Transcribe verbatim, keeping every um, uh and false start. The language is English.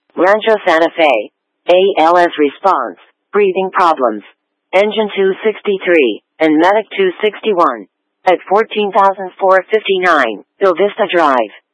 Rancho Santa Fe. A L S response, breathing problems. Engine two sixty-three, and Medic two sixty-one. At fourteen thousand four hundred fifty-nine, Bill Vista Drive.